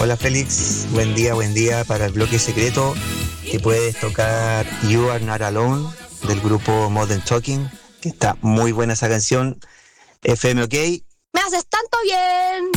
Hola Félix, buen día para el bloque secreto que puedes tocar You Are Not Alone del grupo Modern Talking, que está muy buena esa canción. FM OK. Me haces tanto bien.